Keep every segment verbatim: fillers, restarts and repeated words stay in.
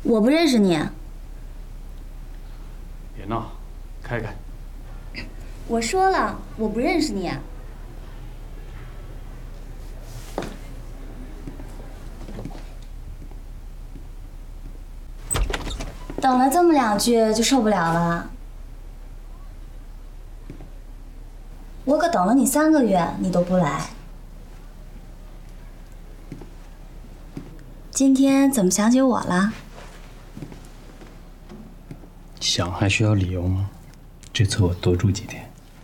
我不认识你。 别闹，开开。 我说了，我不认识你。等了这么两句就受不了了。我可等了你三个月，你都不来。今天怎么想起我了？ 想还需要理由吗？这次我多住几天。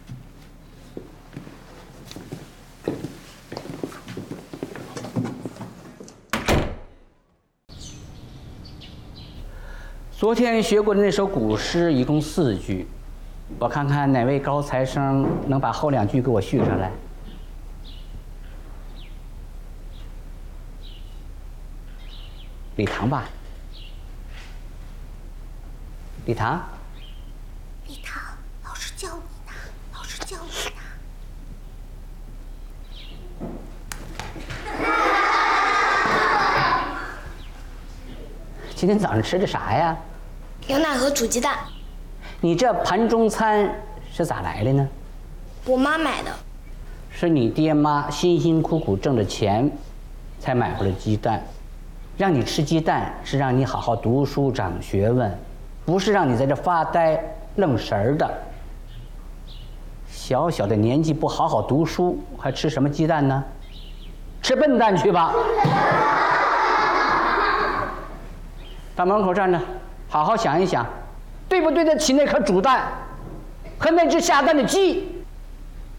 昨天学过的那首古诗一共四句，我看看哪位高材生能把后两句给我续上来。李唐吧。李唐。 李唐，老师教你呢，老师教你呢。 今天早上吃的啥呀？ 牛奶和煮鸡蛋。 你这盘中餐是咋来的呢？ 我妈买的。 是你爹妈辛辛苦苦挣的钱，才买回来鸡蛋。让你吃鸡蛋是让你好好读书长学问，不是让你在这发呆愣神儿的。小小的年纪不好好读书，还吃什么鸡蛋呢？吃笨蛋去吧！到门口站着，好好想一想，对不对得起那颗煮蛋和那只下蛋的鸡？